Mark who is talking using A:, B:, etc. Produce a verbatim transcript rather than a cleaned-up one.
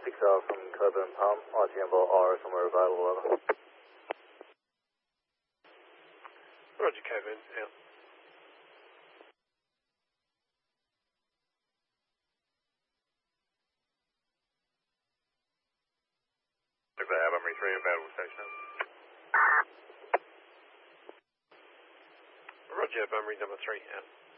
A: six out from Coburn Palm, R T M Volt R somewhere available, over.
B: Roger, Coburn, out.
C: Bunbury three available station.
B: Roger, Bunbury number three, out.